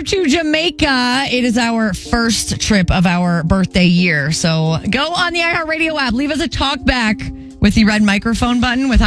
trip to Jamaica. It is our first trip of our birthday year. So go on the iHeartRadio app. Leave us a talk back with the red microphone button with